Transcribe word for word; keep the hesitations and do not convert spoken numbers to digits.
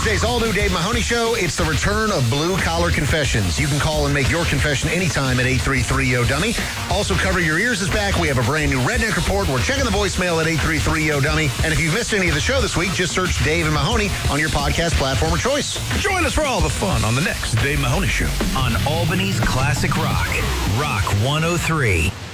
Thursday's all-new Dave Mahoney Show. It's the return of Blue Collar Confessions. You can call and make your confession anytime at eight three three, yo dummy. Also, Cover Your Ears is back. We have a brand new Redneck Report. We're checking the voicemail at eight three three, yo dummy. And if you've missed any of the show this week, just search Dave and Mahoney on your podcast platform of choice. Join us for all the fun on the next Dave Mahoney Show on Albany's Classic Rock, Rock one oh three.